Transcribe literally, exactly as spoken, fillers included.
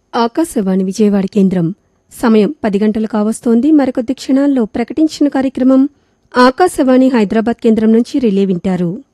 ఆకాశవాణి విజయవాడ కేంద్రం సమయం పది గంటలు కావస్తోంది. మరికొద్ది క్షణాల్లో ప్రకటించిన కార్యక్రమం ఆకాశవాణి హైదరాబాద్ కేంద్రం నుంచి రిలే వింటారు.